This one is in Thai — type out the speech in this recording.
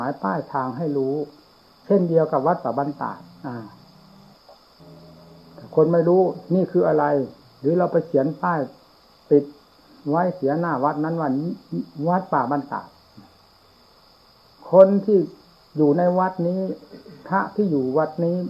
หมายป้ายทางให้รู้เช่นเดียวกับวัดป่าบ้านตาดคนไม่รู้นี่คืออะไรหรือเราไปเขียนป้ายติดไว้เสียหน้าวัดนั้นว่าวัดป่าบ้านตาดคนที่อยู่ในวัดนี้พระที่อยู่วัดนี้